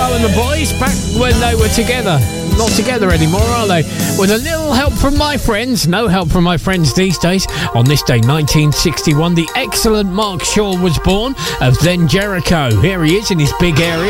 and the boys back when they were together. Not together anymore, are they? With a little help from my friends. No help from my friends these days. On this day, 1961, the excellent Mark Shaw was born of then Jericho. Here he is in his big area.